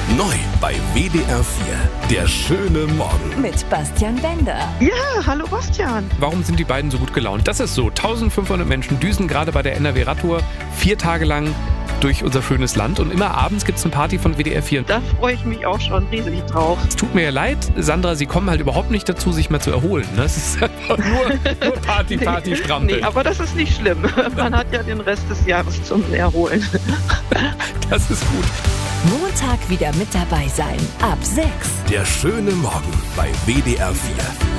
Neu bei WDR 4. Der schöne Morgen. Mit Bastian Bender. Ja, hallo Bastian. Warum sind die beiden so gut gelaunt? Das ist so. 1500 Menschen düsen gerade bei der NRW-Radtour 4 Tage lang durch unser schönes Land. Und immer abends gibt es eine Party von WDR 4. Da freue ich mich auch schon riesig drauf. Es tut mir ja leid, Sandra, Sie kommen halt überhaupt nicht dazu, sich mal zu erholen. Ne? Es ist einfach nur Party, Strampeln. Nee, aber das ist nicht schlimm. Man hat ja den Rest des Jahres zum Erholen. Das ist gut. Montag wieder mit dabei sein. Ab 6. Der schöne Morgen bei WDR 4.